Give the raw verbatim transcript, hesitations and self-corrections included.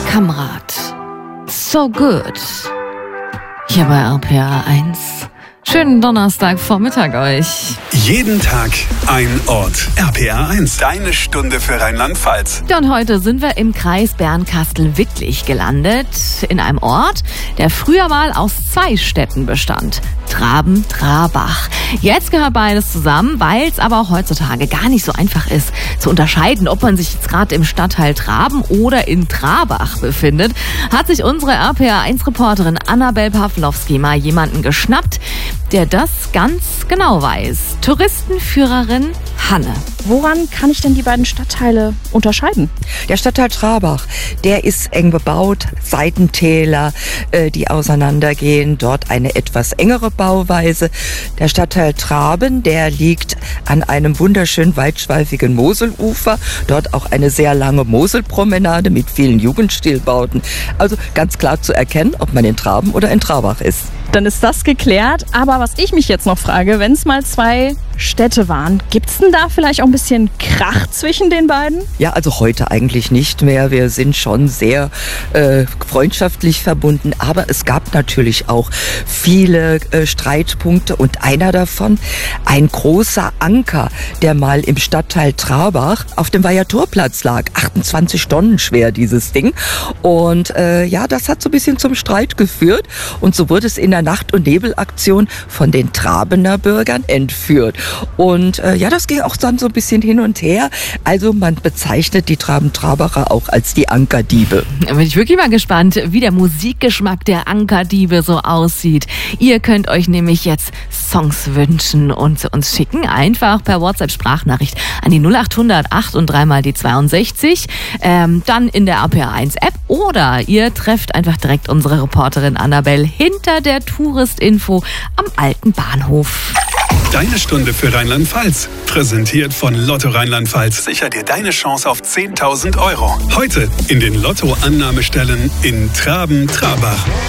Kamerad. So good. Hier bei R P R eins. Schönen Donnerstagvormittag euch. Jeden Tag ein Ort. R P R eins, deine Stunde für Rheinland-Pfalz. Ja, und heute sind wir im Kreis Bernkastel-Wittlich gelandet. In einem Ort, der früher mal aus zwei Städten bestand. Traben-Trarbach. Jetzt gehört beides zusammen, weil es aber auch heutzutage gar nicht so einfach ist zu unterscheiden, ob man sich jetzt gerade im Stadtteil Traben oder in Trarbach befindet, hat sich unsere R P R eins Reporterin Annabel Pawlowski mal jemanden geschnappt, der das ganz genau weiß. Touristenführerin Hanne. Woran kann ich denn die beiden Stadtteile unterscheiden? Der Stadtteil Trarbach, der ist eng bebaut, Seitentäler, äh, die auseinandergehen, dort eine etwas engere Bauweise. Der Stadtteil Traben, der liegt an einem wunderschön weitschweifigen Moselufer, dort auch eine sehr lange Moselpromenade mit vielen Jugendstilbauten. Also ganz klar zu erkennen, ob man in Traben oder in Trarbach ist. Dann ist das geklärt. Aber was ich mich jetzt noch frage, wenn es mal zwei Städte waren, gibt es denn da vielleicht auch ein bisschen Krach zwischen den beiden? Ja, also heute eigentlich nicht mehr. Wir sind schon sehr äh, freundschaftlich verbunden. Aber es gab natürlich auch viele äh, Streitpunkte. Und einer davon, ein großer Anker, der mal im Stadtteil Trarbach auf dem Weihertorplatz lag. achtundzwanzig Tonnen schwer, dieses Ding. Und äh, ja, das hat so ein bisschen zum Streit geführt. Und so wurde es in der Nacht- und Nebelaktion von den Trabener Bürgern entführt. Und äh, ja, das ging auch dann so ein bisschen hin und her. Also man bezeichnet die Traben-Trabacher auch als die Ankerdiebe. Da bin ich wirklich mal gespannt, wie der Musikgeschmack der Ankerdiebe so aussieht. Ihr könnt euch nämlich jetzt Songs wünschen und zu uns schicken. Einfach per WhatsApp-Sprachnachricht an die null acht hundert acht und dreimal die zweiundsechzig. Ähm, dann in der R P R eins App oder ihr trefft einfach direkt unsere Reporterin Annabel hinter der Touristinfo am alten Bahnhof. Deine Stunde für Rheinland-Pfalz. Präsentiert von Lotto Rheinland-Pfalz. Sicher dir deine Chance auf zehntausend Euro. Heute in den Lotto-Annahmestellen in Traben-Trarbach.